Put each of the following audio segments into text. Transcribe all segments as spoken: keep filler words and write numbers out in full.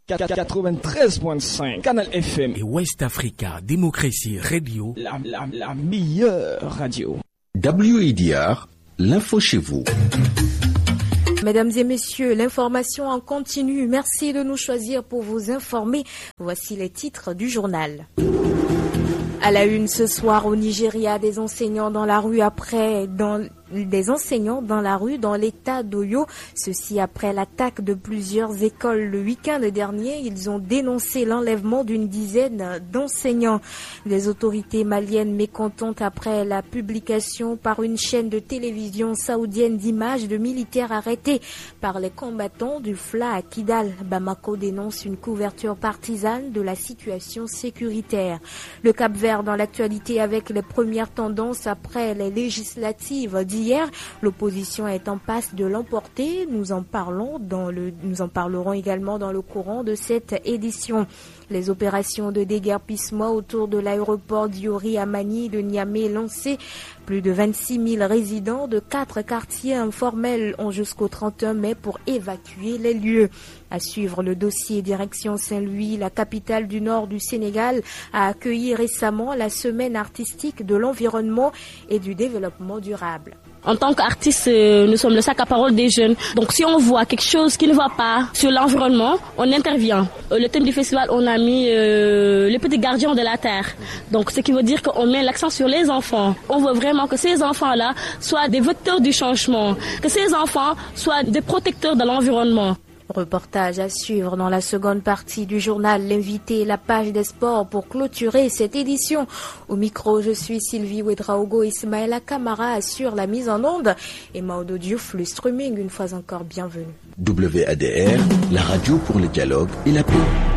quatre-vingt-treize point cinq Canal F M et West Africa Démocratie Radio, la, la, la meilleure radio. W E D R, l'info chez vous. Mesdames et messieurs, l'information en continu. Merci de nous choisir pour vous informer. Voici les titres du journal. À la une ce soir au Nigeria, des enseignants dans la rue après dans des enseignants dans la rue dans l'état d'Oyo. Ceci après l'attaque de plusieurs écoles le week-end dernier. Ils ont dénoncé l'enlèvement d'une dizaine d'enseignants. Les autorités maliennes mécontentes après la publication par une chaîne de télévision saoudienne d'images de militaires arrêtés par les combattants du F L A à Kidal. Bamako dénonce une couverture partisane de la situation sécuritaire. Le Cap-Vert dans l'actualité avec les premières tendances après les législatives d'hier. L'opposition est en passe de l'emporter. Nous en parlons dans le, nous en parlerons également dans le courant de cette édition. Les opérations de déguerpissement autour de l'aéroport d'Iori à Mani de Niamey lancées. Plus de vingt-six mille résidents de quatre quartiers informels ont jusqu'au trente et un mai pour évacuer les lieux. À suivre le dossier direction Saint-Louis, la capitale du nord du Sénégal a accueilli récemment la semaine artistique de l'environnement et du développement durable. En tant qu'artiste, nous sommes le sac à parole des jeunes. Donc si on voit quelque chose qui ne va pas sur l'environnement, on intervient. Le thème du festival, on a mis euh, les petits gardiens de la terre. Donc ce qui veut dire qu'on met l'accent sur les enfants. On veut vraiment que ces enfants-là soient des vecteurs du changement, que ces enfants soient des protecteurs de l'environnement. Reportage à suivre dans la seconde partie du journal. L'invité et la page des sports pour clôturer cette édition. Au micro, je suis Sylvie Ouedraogo. Ismaëla Kamara assure la mise en onde et Maudo Diouf le streaming. Une fois encore, bienvenue. W A D R, la radio pour le dialogue et la paix.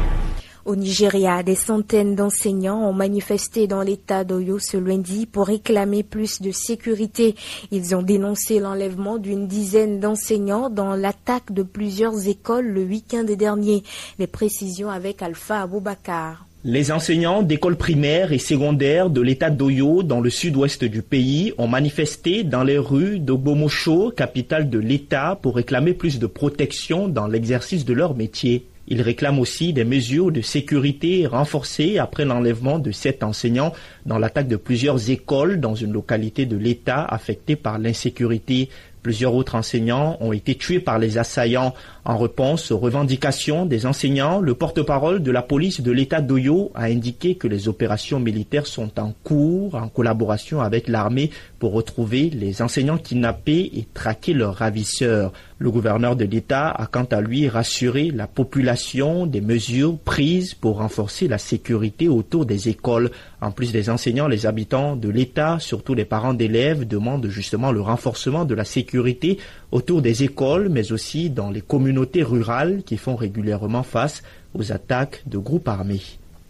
Au Nigeria, des centaines d'enseignants ont manifesté dans l'état d'Oyo ce lundi pour réclamer plus de sécurité. Ils ont dénoncé l'enlèvement d'une dizaine d'enseignants dans l'attaque de plusieurs écoles le week-end dernier. Les précisions avec Alpha Aboubakar. Les enseignants d'écoles primaires et secondaires de l'état d'Oyo, dans le sud-ouest du pays, ont manifesté dans les rues d'Ogbomosho, capitale de l'état, pour réclamer plus de protection dans l'exercice de leur métier. Ils réclament aussi des mesures de sécurité renforcées après l'enlèvement de sept enseignants dans l'attaque de plusieurs écoles dans une localité de l'État affectée par l'insécurité. Plusieurs autres enseignants ont été tués par les assaillants. En réponse aux revendications des enseignants, le porte-parole de la police de l'État d'Oyo a indiqué que les opérations militaires sont en cours en collaboration avec l'armée pour retrouver les enseignants kidnappés et traquer leurs ravisseurs. Le gouverneur de l'État a quant à lui rassuré la population des mesures prises pour renforcer la sécurité autour des écoles. En plus des enseignants, les habitants de l'État, surtout les parents d'élèves, demandent justement le renforcement de la sécurité autour des écoles, mais aussi dans les communautés rurales qui font régulièrement face aux attaques de groupes armés.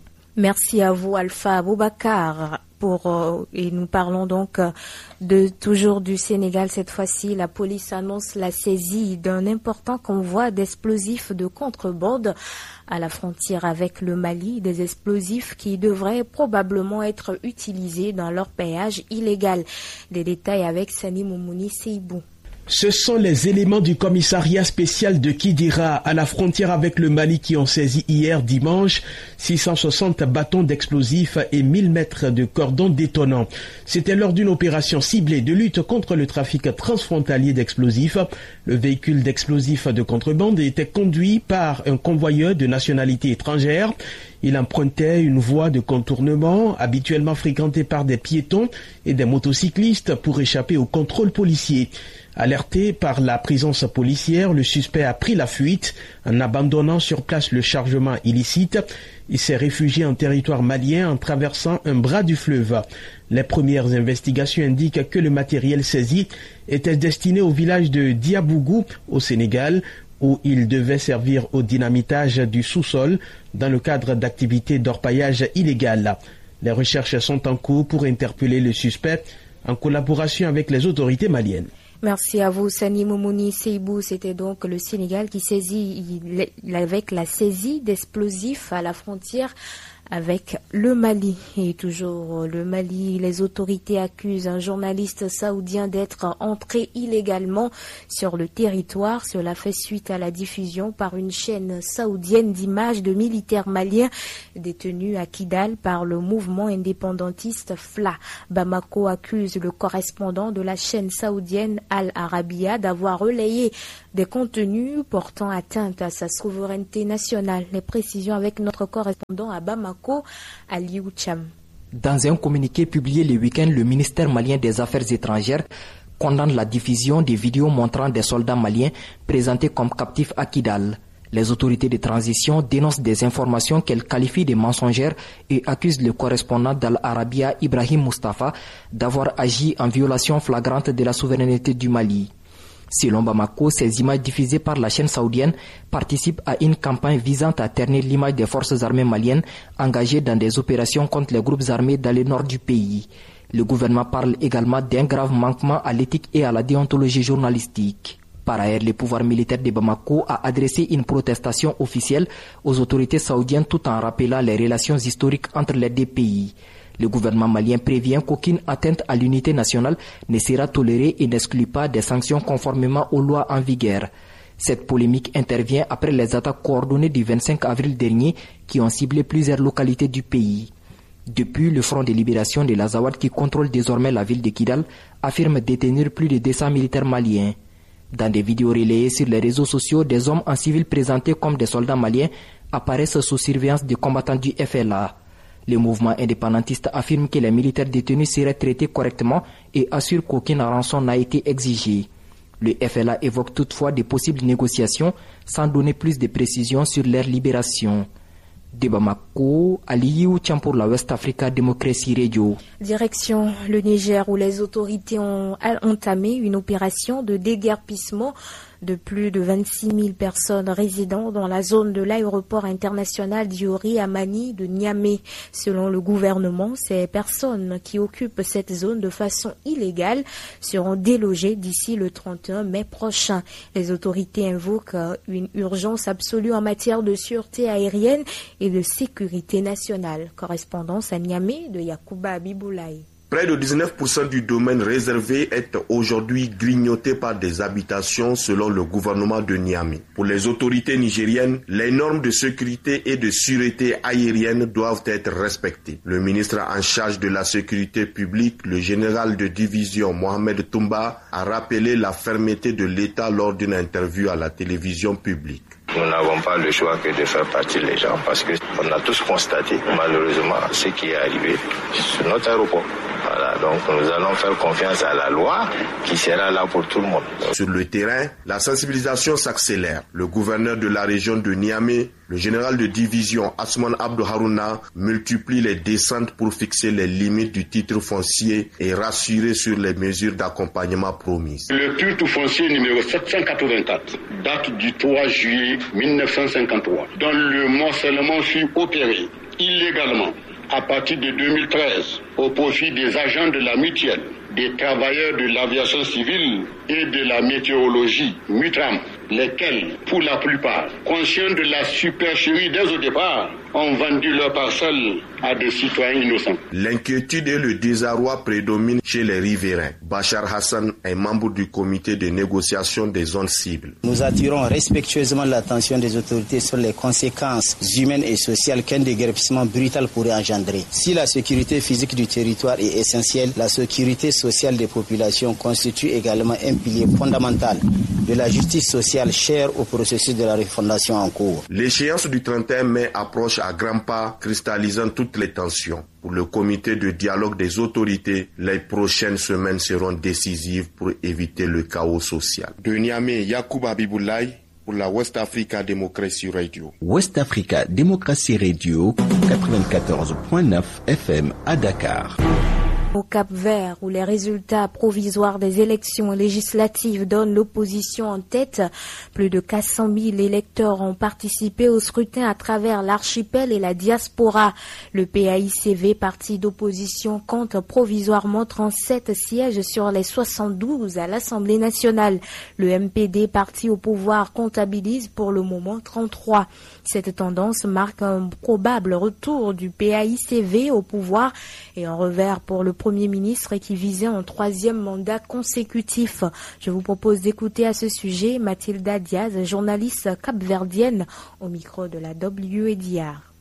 Merci à vous, Alpha Aboubakar. Pour, euh, et nous parlons donc euh, de toujours du Sénégal. Cette fois-ci, la police annonce la saisie d'un important convoi d'explosifs de contrebande à la frontière avec le Mali, des explosifs qui devraient probablement être utilisés dans leur péage illégal. Des détails avec Sani Moumouni Seibou. Ce sont les éléments du commissariat spécial de Kidira à la frontière avec le Mali qui ont saisi hier dimanche six cent soixante bâtons d'explosifs et mille mètres de cordons détonnants. C'était lors d'une opération ciblée de lutte contre le trafic transfrontalier d'explosifs. Le véhicule d'explosifs de contrebande était conduit par un convoyeur de nationalité étrangère. Il empruntait une voie de contournement habituellement fréquentée par des piétons et des motocyclistes pour échapper au contrôle policier. Alerté par la présence policière, le suspect a pris la fuite en abandonnant sur place le chargement illicite. Il s'est réfugié en territoire malien en traversant un bras du fleuve. Les premières investigations indiquent que le matériel saisi était destiné au village de Diabougou au Sénégal, où il devait servir au dynamitage du sous-sol dans le cadre d'activités d'orpaillage illégales. Les recherches sont en cours pour interpeller le suspect en collaboration avec les autorités maliennes. Merci à vous, Sani Moumouni Seibou. C'était donc le Sénégal qui saisit avec la saisie d'explosifs à la frontière avec le Mali. Et toujours le Mali, les autorités accusent un journaliste saoudien d'être entré illégalement sur le territoire. Cela fait suite à la diffusion par une chaîne saoudienne d'images de militaires maliens détenus à Kidal par le mouvement indépendantiste F L A. Bamako accuse le correspondant de la chaîne saoudienne Al Arabiya d'avoir relayé des contenus portant atteinte à sa souveraineté nationale. Les précisions avec notre correspondant à Bamako, Aliou Cham. Dans un communiqué publié le week-end, le ministère malien des Affaires étrangères condamne la diffusion des vidéos montrant des soldats maliens présentés comme captifs à Kidal. Les autorités de transition dénoncent des informations qu'elles qualifient de mensongères et accusent le correspondant d'Al Arabiya, Ibrahim Mustafa, d'avoir agi en violation flagrante de la souveraineté du Mali. Selon Bamako, ces images diffusées par la chaîne saoudienne participent à une campagne visant à ternir l'image des forces armées maliennes engagées dans des opérations contre les groupes armés dans le nord du pays. Le gouvernement parle également d'un grave manquement à l'éthique et à la déontologie journalistique. Par ailleurs, le pouvoir militaire de Bamako a adressé une protestation officielle aux autorités saoudiennes tout en rappelant les relations historiques entre les deux pays. Le gouvernement malien prévient qu'aucune atteinte à l'unité nationale ne sera tolérée et n'exclut pas des sanctions conformément aux lois en vigueur. Cette polémique intervient après les attaques coordonnées du vingt-cinq avril dernier qui ont ciblé plusieurs localités du pays. Depuis, le Front de libération de l'Azawad, qui contrôle désormais la ville de Kidal, affirme détenir plus de deux cents militaires maliens. Dans des vidéos relayées sur les réseaux sociaux, des hommes en civil présentés comme des soldats maliens apparaissent sous surveillance des combattants du F L A. Le mouvement indépendantiste affirme que les militaires détenus seraient traités correctement et assure qu'aucune rançon n'a été exigée. Le F L A évoque toutefois des possibles négociations sans donner plus de précisions sur leur libération. De Bamako, Aliou Cham pour la West Africa Democracy Radio. Direction le Niger où les autorités ont entamé une opération de déguerpissement de plus de vingt-six mille personnes résidant dans la zone de l'aéroport international Diori Amani de Niamey. Selon le gouvernement, ces personnes qui occupent cette zone de façon illégale seront délogées d'ici le trente et un mai prochain. Les autorités invoquent une urgence absolue en matière de sûreté aérienne et de sécurité nationale. Correspondance à Niamey de Yacouba Abiboulaye. Près de dix-neuf pour cent du domaine réservé est aujourd'hui grignoté par des habitations selon le gouvernement de Niamey. Pour les autorités nigériennes, les normes de sécurité et de sûreté aérienne doivent être respectées. Le ministre en charge de la sécurité publique, le général de division Mohamed Toumba, a rappelé la fermeté de l'État lors d'une interview à la télévision publique. Nous n'avons pas le choix que de faire partir les gens parce qu'on a tous constaté malheureusement ce qui est arrivé sur notre aéroport. Voilà, donc nous allons faire confiance à la loi qui sera là pour tout le monde. Sur le terrain, la sensibilisation s'accélère. Le gouverneur de la région de Niamey, le général de division Asman Abdou Harouna, multiplie les descentes pour fixer les limites du titre foncier et rassurer sur les mesures d'accompagnement promises. Le titre foncier numéro sept cent quatre-vingt-quatre date du trois juillet mille neuf cent cinquante-trois, dont le morcellement fut opéré illégalement à partir de deux mille treize au profit des agents de la mutuelle, des travailleurs de l'aviation civile et de la météorologie, MUTRAM, lesquels, pour la plupart, conscients de la supercherie dès au départ, ont vendu leurs parcelles à des citoyens innocents. L'inquiétude et le désarroi prédominent chez les riverains. Bachar Hassan est membre du comité de négociation des zones cibles. Nous attirons respectueusement l'attention des autorités sur les conséquences humaines et sociales qu'un déguerpissement brutal pourrait engendrer. Si la sécurité physique du territoire est essentielle, la sécurité sociale des populations constitue également un pilier fondamental de la justice sociale chère au processus de la refondation en cours. L'échéance du trente et un mai approche à grands pas, cristallisant toutes les tensions. Pour le comité de dialogue des autorités, les prochaines semaines seront décisives pour éviter le chaos social. De Niamey, Yacouba Abiboulaye pour la West Africa Democracy Radio. West Africa Democracy Radio, quatre-vingt-quatorze point neuf F M à Dakar. Au Cap-Vert, où les résultats provisoires des élections législatives donnent l'opposition en tête, plus de quatre cent mille électeurs ont participé au scrutin à travers l'archipel et la diaspora. Le P A I C V, parti d'opposition, compte provisoirement trente-sept sièges sur les soixante-douze à l'Assemblée nationale. Le M P D, parti au pouvoir, comptabilise pour le moment trente-trois. Cette tendance marque un probable retour du P A I C V au pouvoir et un revers pour le Premier ministre qui visait un troisième mandat consécutif. Je vous propose d'écouter à ce sujet Mathilda Diaz, journaliste capverdienne, au micro de la W E D R.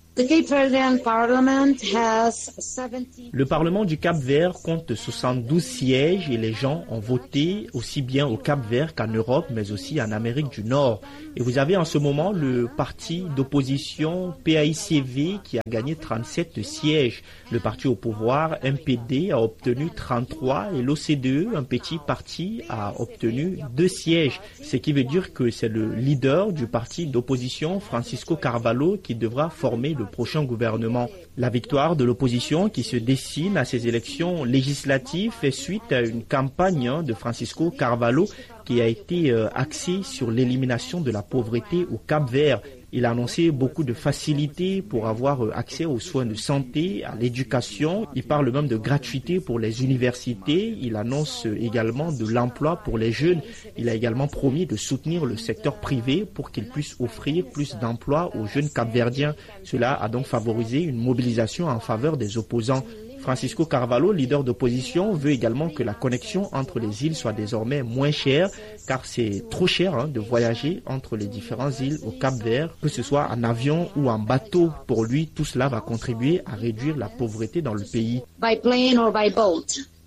Le Parlement du Cap-Vert compte soixante-douze sièges et les gens ont voté aussi bien au Cap-Vert qu'en Europe, mais aussi en Amérique du Nord. Et vous avez en ce moment le parti d'opposition P A I C V qui a gagné trente-sept sièges. Le parti au pouvoir M P D a obtenu trente-trois et l'O C D E, un petit parti, a obtenu deux sièges. Ce qui veut dire que c'est le leader du parti d'opposition, Francisco Carvalho, qui devra former le prochain gouvernement. La victoire de l'opposition qui se dessine à ces élections législatives fait suite à une campagne de Francisco Carvalho qui a été axée sur l'élimination de la pauvreté au Cap-Vert. Il a annoncé beaucoup de facilités pour avoir accès aux soins de santé, à l'éducation. Il parle même de gratuité pour les universités. Il annonce également de l'emploi pour les jeunes. Il a également promis de soutenir le secteur privé pour qu'il puisse offrir plus d'emplois aux jeunes capverdiens. Cela a donc favorisé une mobilisation en faveur des opposants. Francisco Carvalho, leader d'opposition, veut également que la connexion entre les îles soit désormais moins chère, car c'est trop cher hein, de voyager entre les différentes îles au Cap-Vert, que ce soit en avion ou en bateau. Pour lui, tout cela va contribuer à réduire la pauvreté dans le pays. By plane or by boat,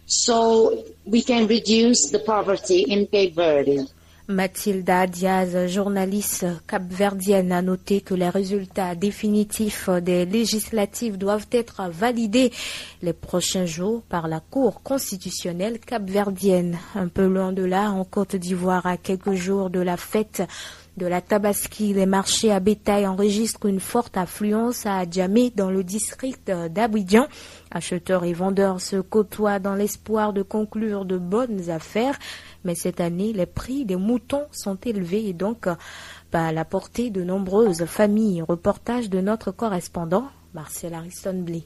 so we can reduce the poverty in Cape Verde. Mathilda Diaz, journaliste capverdienne, a noté que les résultats définitifs des législatives doivent être validés les prochains jours par la Cour constitutionnelle capverdienne. Un peu loin de là, en Côte d'Ivoire, à quelques jours de la fête de la Tabaski, les marchés à bétail enregistrent une forte affluence à Adjamé dans le district d'Abidjan. Acheteurs et vendeurs se côtoient dans l'espoir de conclure de bonnes affaires. Mais cette année, les prix des moutons sont élevés et donc bah, à la portée de nombreuses familles. Reportage de notre correspondant, Marcel Harrison-Blé.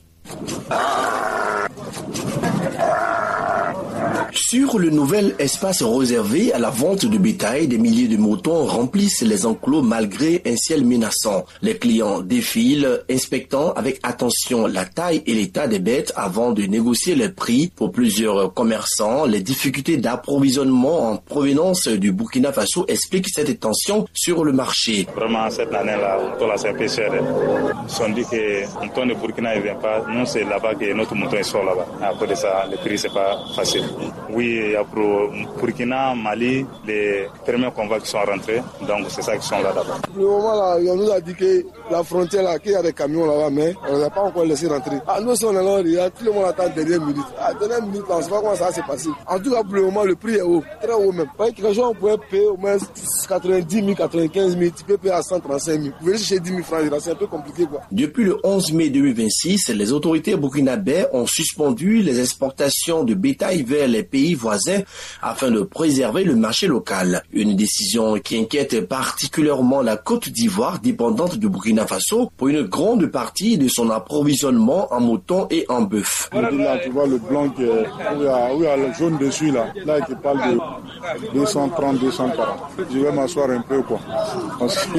Sur le nouvel espace réservé à la vente de bétail, des milliers de moutons remplissent les enclos malgré un ciel menaçant. Les clients défilent, inspectant avec attention la taille et l'état des bêtes avant de négocier les prix. Pour plusieurs commerçants, les difficultés d'approvisionnement en provenance du Burkina Faso expliquent cette tension sur le marché. Vraiment, cette année-là, là, c'est un peu cher. Ils sont dit que le mouton de Burkina ne vient pas. Nous, c'est là-bas que notre mouton sort là-bas. Après de ça, le prix, c'est pas facile. Oui, il y a pour Burkina, Mali, les premiers convois qui sont rentrés, donc c'est ça qui sont là-bas. Pour le moment, là, on nous a dit que la frontière, là, qu'il y a des camions là-bas, mais on n'a pas encore laissé rentrer. Ah, nous, si on est là, il y a tout le monde attend dernière minute. À dernière minute, là, on ne sait pas comment ça va se passer. En tout cas, pour le moment, le prix est haut, très haut même. Parce que quelque chose, on pouvait payer au moins quatre-vingt-dix mille, quatre-vingt-quinze mille, tu peux payer à cent trente-cinq mille. Vous venez chercher dix mille francs, c'est un peu compliqué, quoi. Depuis le onze mai deux mille vingt-six, les autorités burkinabées ont suspendu les exportations de bétail vers les pays voisins afin de préserver le marché local. Une décision qui inquiète particulièrement la Côte d'Ivoire, dépendante du Burkina Faso, pour une grande partie de son approvisionnement en moutons et en bœuf. Là, tu vois le blanc qui est, où il y a, où il y a le jaune dessus là, là qui parle de deux cent trente, deux cent quarante. Je vais m'asseoir un peu quoi. Parce que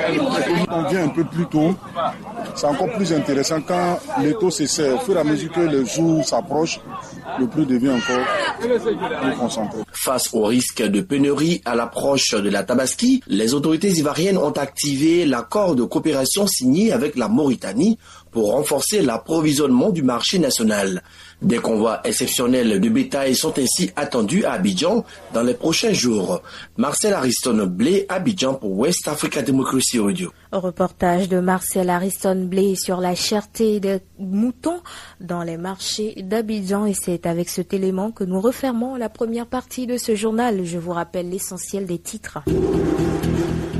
on vient un peu plus tôt, c'est encore plus intéressant quand les taux se serrent. Au fur et à mesure que les jours s'approchent, le prix devient encore plus concentré. Face au risque de pénurie à l'approche de la Tabaski, les autorités ivoiriennes ont activé l'accord de coopération signé avec la Mauritanie pour renforcer l'approvisionnement du marché national. Des convois exceptionnels de bétail sont ainsi attendus à Abidjan dans les prochains jours. Marcel Harrison-Blé, Abidjan pour West Africa Democracy Radio. Reportage de Marcel Harrison-Blé sur la cherté des moutons dans les marchés d'Abidjan. Et c'est avec cet élément que nous refermons la première partie de ce journal. Je vous rappelle l'essentiel des titres.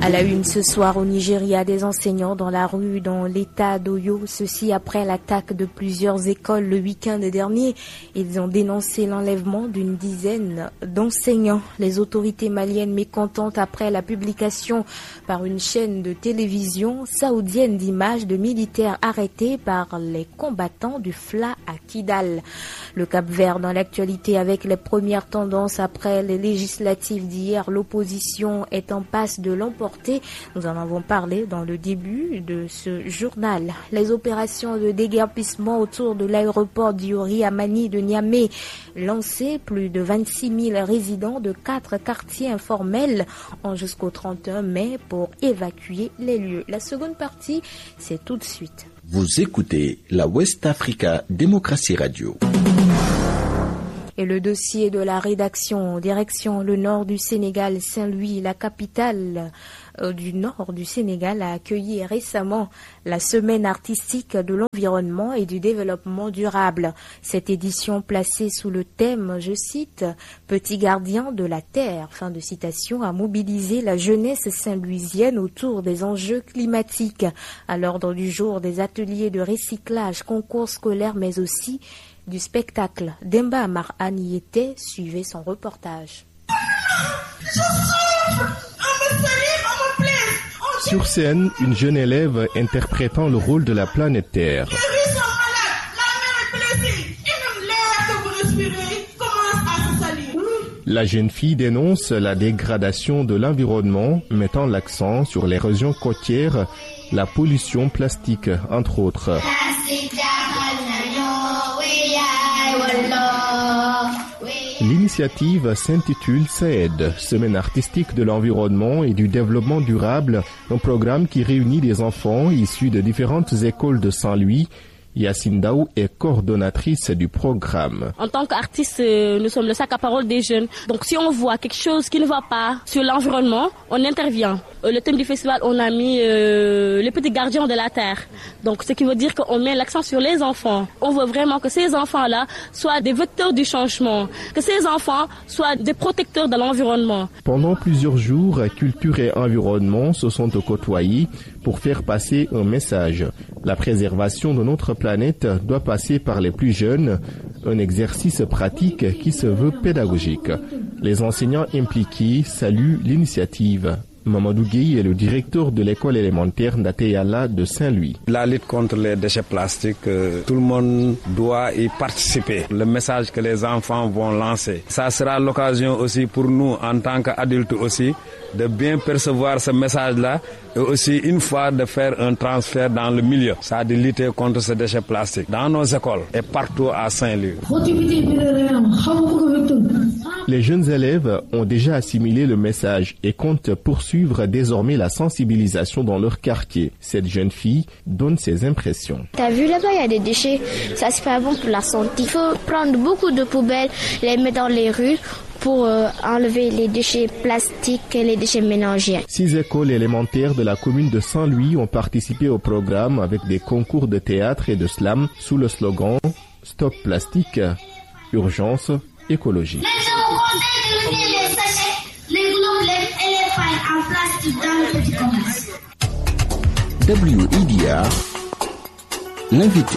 À la une ce soir au Nigeria, des enseignants dans la rue dans l'état d'Oyo, ceci après l'attaque de plusieurs écoles le week-end dernier. Ils ont dénoncé l'enlèvement d'une dizaine d'enseignants. Les autorités maliennes mécontentes après la publication par une chaîne de télévision saoudienne d'images de militaires arrêtés par les combattants du F L A à Kidal. Le Cap-Vert dans l'actualité avec les premières tendances après les législatives d'hier, l'opposition est en passe de l'emporter. Nous en avons parlé dans le début de ce journal. Les opérations de déguerpissement autour de l'aéroport d'Iori Amani de Niamey lancées, plus de vingt-six mille résidents de quatre quartiers informels ont jusqu'au trente et un mai pour évacuer les lieux. La seconde partie, c'est tout de suite. Vous écoutez la West Africa Démocratie Radio. Et le dossier de la rédaction, direction le nord du Sénégal, Saint-Louis, la capitale euh, du nord du Sénégal, a accueilli récemment la semaine artistique de l'environnement et du développement durable. Cette édition placée sous le thème, je cite, « Petit gardien de la terre », fin de citation, a mobilisé la jeunesse saint-louisienne autour des enjeux climatiques. À l'ordre du jour, des ateliers de recyclage, concours scolaires, mais aussi du spectacle. Demba Marhan y était, suivez son reportage. Sur scène, une jeune élève interprétant le rôle de la planète Terre. La jeune fille dénonce la dégradation de l'environnement, mettant l'accent sur l'érosion côtière, la pollution plastique, entre autres. L'initiative s'intitule SAED, Semaine artistique de l'environnement et du développement durable, un programme qui réunit des enfants issus de différentes écoles de Saint-Louis. Yacine Daou est coordonnatrice du programme. En tant qu'artiste, nous sommes le sac à parole des jeunes. Donc si on voit quelque chose qui ne va pas sur l'environnement, on intervient. Le thème du festival, on a mis euh, les petits gardiens de la terre. Donc ce qui veut dire qu'on met l'accent sur les enfants. On veut vraiment que ces enfants-là soient des vecteurs du changement, que ces enfants soient des protecteurs de l'environnement. Pendant plusieurs jours, culture et environnement se sont côtoyés pour faire passer un message. La préservation de notre planète doit passer par les plus jeunes, un exercice pratique qui se veut pédagogique. Les enseignants impliqués saluent l'initiative. Mamadou Gueye est le directeur de l'école élémentaire Nateyala de Saint-Louis. La lutte contre les déchets plastiques, euh, tout le monde doit y participer. Le message que les enfants vont lancer, ça sera l'occasion aussi pour nous en tant qu'adultes aussi de bien percevoir ce message-là et aussi une fois de faire un transfert dans le milieu, ça de lutter contre ces déchets plastiques dans nos écoles et partout à Saint-Louis. Les jeunes élèves ont déjà assimilé le message et comptent poursuivre désormais la sensibilisation dans leur quartier. Cette jeune fille donne ses impressions. T'as vu là-bas, il y a des déchets, ça c'est pas bon pour la santé. Il faut prendre beaucoup de poubelles, les mettre dans les rues pour euh, enlever les déchets plastiques et les déchets mélangés. Six écoles élémentaires de la commune de Saint-Louis ont participé au programme avec des concours de théâtre et de slam sous le slogan « Stop plastique, urgence écologie ». Les sachets, les globes et les pailles en plastique dans le petit commerce. W I D R, l'invité.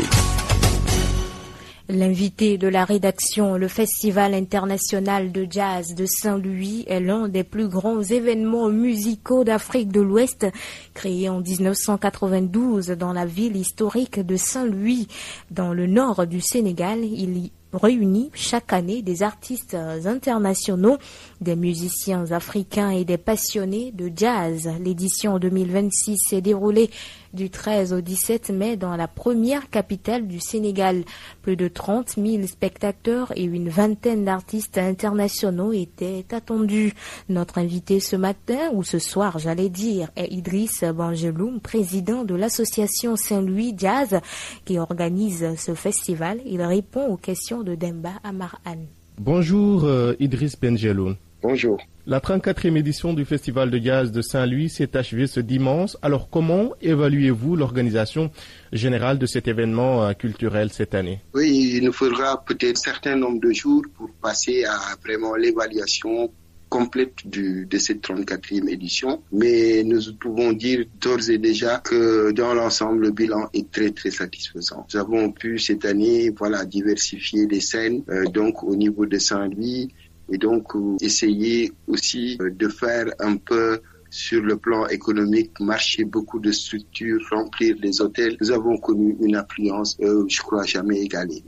L'invité de la rédaction, le Festival international de jazz de Saint-Louis est l'un des plus grands événements musicaux d'Afrique de l'Ouest, créé en dix-neuf cent quatre-vingt-douze dans la ville historique de Saint-Louis, dans le nord du Sénégal. Il y réunit chaque année des artistes internationaux, des musiciens africains et des passionnés de jazz. L'édition deux mille vingt-six s'est déroulée du treize au dix-sept mai dans la première capitale du Sénégal. Plus de trente mille spectateurs et une vingtaine d'artistes internationaux étaient attendus. Notre invité ce matin, ou ce soir j'allais dire, est Idriss Benjeloun, président de l'association Saint-Louis Jazz qui organise ce festival. Il répond aux questions de Demba Marhan. Bonjour euh, Idriss Benjeloun. Bonjour. La trente-quatrième édition du Festival de jazz de Saint-Louis s'est achevée ce dimanche. Alors comment évaluez-vous l'organisation générale de cet événement euh, culturel cette année? Oui, il nous faudra peut-être un certain nombre de jours pour passer à vraiment l'évaluation complète du, de cette trente-quatrième édition, mais nous pouvons dire d'ores et déjà que dans l'ensemble, le bilan est très très satisfaisant. Nous avons pu cette année, voilà, diversifier les scènes, euh, donc au niveau de Saint-Louis, et donc euh, essayer aussi euh, de faire un peu sur le plan économique, marcher beaucoup de structures, remplir les hôtels. Nous avons connu une affluence, euh, je crois, jamais égalée.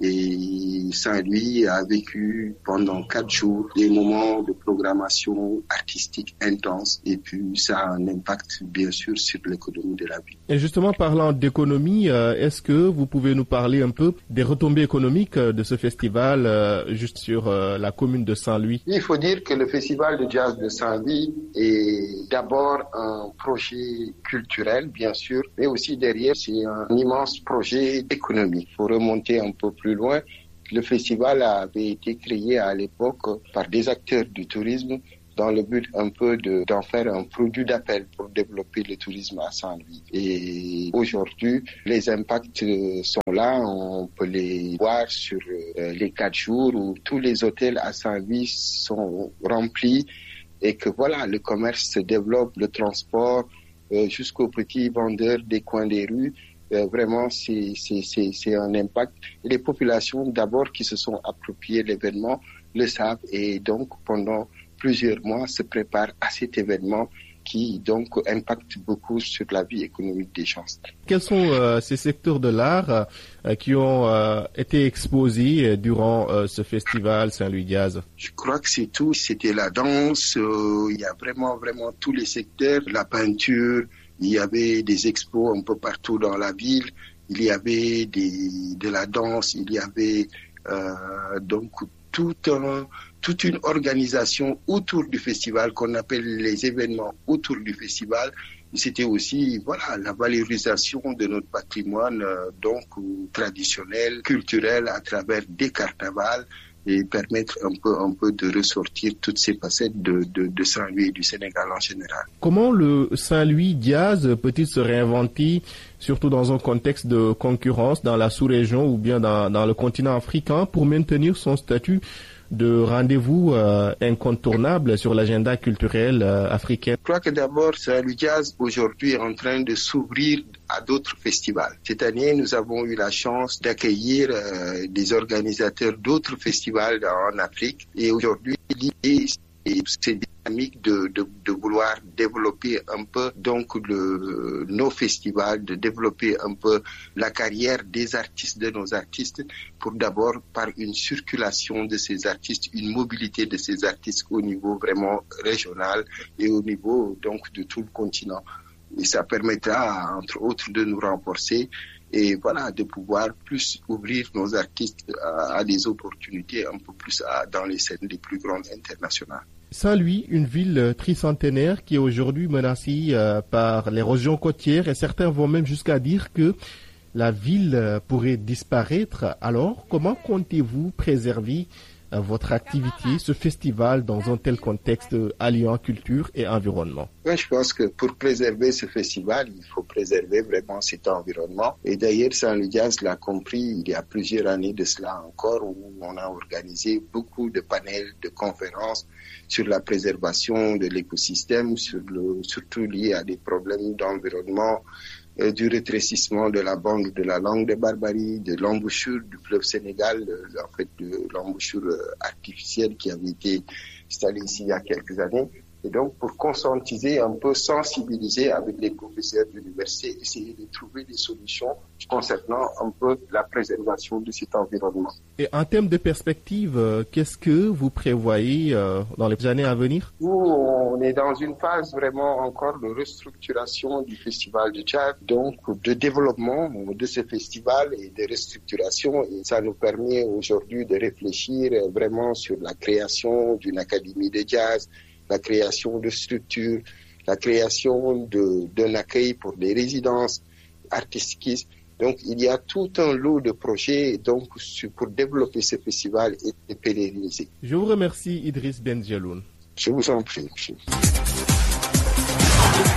Et Saint-Louis a vécu pendant quatre jours des moments de programmation artistique intense. Et puis, ça a un impact, bien sûr, sur l'économie de la ville. Et justement, parlant d'économie, euh, est-ce que vous pouvez nous parler un peu des retombées économiques de ce festival, euh, juste sur euh, la commune de Saint-Louis? Il faut dire que le festival de jazz de Saint-Louis est d'abord un projet culturel, bien sûr, mais aussi derrière, c'est un immense projet économique. Il faut remonter un peu plus loin. Le festival avait été créé à l'époque par des acteurs du tourisme dans le but un peu de, d'en faire un produit d'appel pour développer le tourisme à Saint-Louis. Et aujourd'hui, les impacts sont là, on peut les voir sur les quatre jours où tous les hôtels à Saint-Louis sont remplis et que voilà, le commerce se développe, le transport, euh, jusqu'aux petits vendeurs des coins des rues. Euh, vraiment, c'est, c'est, c'est, c'est un impact. Et les populations, d'abord, qui se sont appropriées l'événement, le savent et donc, pendant plusieurs mois, se préparent à cet événement qui donc impacte beaucoup sur la vie économique des gens. Quels sont euh, ces secteurs de l'art euh, qui ont euh, été exposés durant euh, ce festival Saint-Louis Jazz? Je crois que c'est tout. C'était la danse, euh, il y a vraiment, vraiment tous les secteurs, la peinture, il y avait des expos un peu partout dans la ville, il y avait des, de la danse, il y avait euh, donc tout un... toute une organisation autour du festival qu'on appelle les événements autour du festival. C'était aussi voilà la valorisation de notre patrimoine euh, donc traditionnel, culturel à travers des carnavals et permettre un peu un peu de ressortir toutes ces facettes de, de, de Saint-Louis et du Sénégal en général. Comment le Saint-Louis Jazz peut-il se réinventer, surtout dans un contexte de concurrence dans la sous-région ou bien dans, dans le continent africain, pour maintenir son statut de rendez-vous euh, incontournable sur l'agenda culturel euh, africain? Je crois que d'abord, Saint-Louis Jazz aujourd'hui est en train de s'ouvrir à d'autres festivals. Cette année, nous avons eu la chance d'accueillir euh, des organisateurs d'autres festivals en Afrique. Et aujourd'hui, l'idée, c'est dynamique de, de, de vouloir développer un peu donc le, nos festivals, de développer un peu la carrière des artistes, de nos artistes, pour d'abord par une circulation de ces artistes, une mobilité de ces artistes au niveau vraiment régional et au niveau donc de tout le continent. Et ça permettra, entre autres, de nous renforcer et voilà, de pouvoir plus ouvrir nos artistes à, à des opportunités un peu plus à, dans les scènes les plus grandes internationales. Saint-Louis, une ville tricentenaire qui est aujourd'hui menacée euh, par l'érosion côtière et certains vont même jusqu'à dire que la ville pourrait disparaître. Alors, comment comptez-vous préserver euh, votre activité, ce festival, dans un tel contexte alliant culture et environnement? Ouais, je pense que pour préserver ce festival, il faut préserver vraiment cet environnement. Et d'ailleurs, Saint-Louis Jazz l'a compris il y a plusieurs années de cela encore, où on a organisé beaucoup de panels, de conférences sur la préservation de l'écosystème, sur le, surtout lié à des problèmes d'environnement, euh, du rétrécissement de la bande de la langue de Barbarie, de l'embouchure du fleuve Sénégal, euh, en fait de l'embouchure euh, artificielle qui avait été installée ici il y a quelques années. Et donc, pour conscientiser, un peu sensibiliser avec les professeurs d'université, essayer de trouver des solutions concernant un peu la préservation de cet environnement. Et en termes de perspective, euh, qu'est-ce que vous prévoyez euh, dans les années à venir? Nous, on est dans une phase vraiment encore de restructuration du festival de jazz, donc de développement de ce festival et de restructuration. Et ça nous permet aujourd'hui de réfléchir vraiment sur la création d'une académie de jazz, la création de structures, la création de, d'un accueil pour des résidences artistiques. Donc, il y a tout un lot de projets donc, pour développer ce festival et le pérenniser. Je vous remercie, Idriss Bendjelloun. Je vous en prie.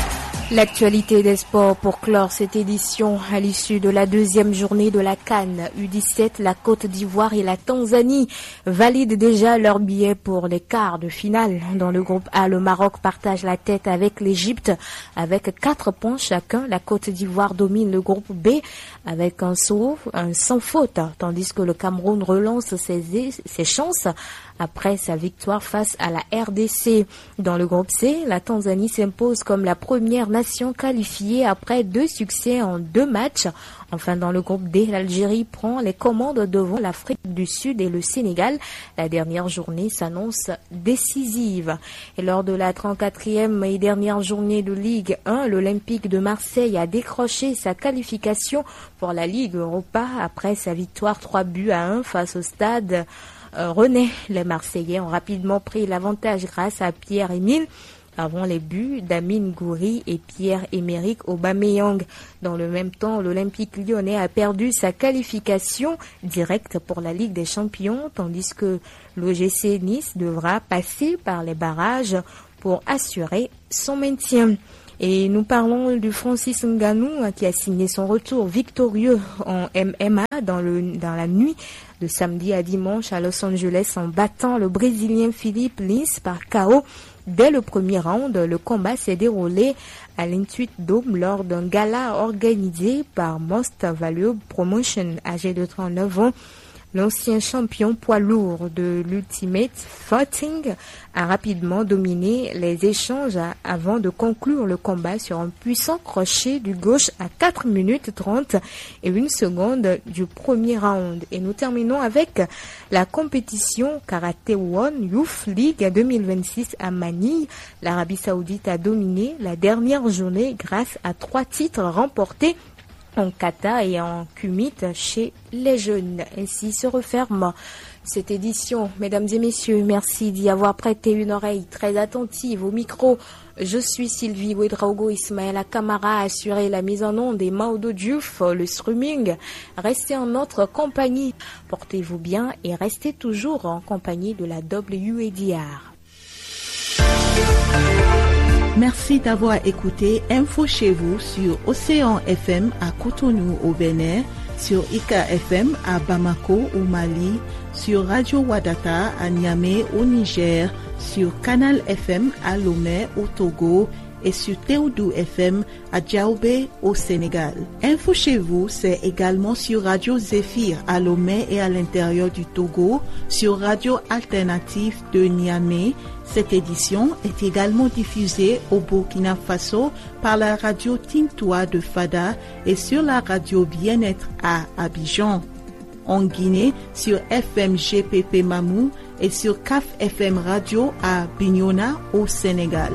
L'actualité des sports pour clore cette édition à l'issue de la deuxième journée de la CAN U dix-sept, la Côte d'Ivoire et la Tanzanie valident déjà leurs billets pour les quarts de finale. Dans le groupe A, le Maroc partage la tête avec l'Égypte avec quatre points chacun. La Côte d'Ivoire domine le groupe B avec un, saut, un sans faute, tandis que le Cameroun relance ses, ses chances après sa victoire face à la R D C. Dans le groupe C, la Tanzanie s'impose comme la première nation qualifiée après deux succès en deux matchs. Enfin, dans le groupe D, l'Algérie prend les commandes devant l'Afrique du Sud et le Sénégal. La dernière journée s'annonce décisive. Et lors de la trente-quatrième et dernière journée de Ligue un, l'Olympique de Marseille a décroché sa qualification pour la Ligue Europa après sa victoire trois buts à un face au Stade Euh, René. Les Marseillais ont rapidement pris l'avantage grâce à Pierre-Emile avant les buts d'Amine Gouiri et Pierre-Emerick Aubameyang. Dans le même temps, l'Olympique lyonnais a perdu sa qualification directe pour la Ligue des Champions, tandis que l'O G C Nice devra passer par les barrages pour assurer son maintien. Et nous parlons du Francis Ngannou qui a signé son retour victorieux en M M A dans, le, dans la nuit de samedi à dimanche à Los Angeles en battant le Brésilien Philippe Lins par K O. Dès le premier round, le combat s'est déroulé à l'Intuit Dome lors d'un gala organisé par Most Valuable Promotion. Âgé de trente-neuf ans, l'ancien champion poids lourd de l'Ultimate Fighting a rapidement dominé les échanges avant de conclure le combat sur un puissant crochet du gauche à quatre minutes trente et une seconde du premier round. Et nous terminons avec la compétition Karate One Youth League deux mille vingt-six à Manille. L'Arabie Saoudite a dominé la dernière journée grâce à trois titres remportés en kata et en kumite chez les jeunes. Ainsi se referme cette édition. Mesdames et messieurs, merci d'y avoir prêté une oreille très attentive au micro. Je suis Sylvie Ouedraogo. Ismaël Kamara a assuré la mise en onde et Maudo Diouf le streaming. Restez en notre compagnie. Portez-vous bien et restez toujours en compagnie de la W A D R. Merci d'avoir écouté Info chez vous sur Océan F M à Cotonou au Bénin, sur Ika F M à Bamako au Mali, sur Radio Wadata à Niamey au Niger, sur Canal F M à Lomé au Togo et sur Théoudou F M à Diaoubé au Sénégal. Info chez vous, c'est également sur Radio Zéphir à Lomé et à l'intérieur du Togo, sur Radio Alternative de Niamey. Cette édition est également diffusée au Burkina Faso par la radio Tintoua de Fada et sur la radio Bien-être à Abidjan. En Guinée, sur F M G P P Mamou et sur C A F F M Radio à Bignona au Sénégal.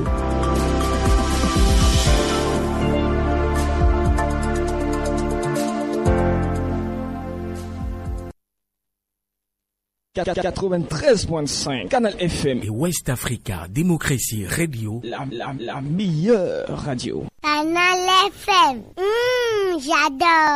quatre-vingt-treize point cinq Canal F M et West Africa Démocratie Radio, la, la, la meilleure radio. Canal F M, mmh, j'adore.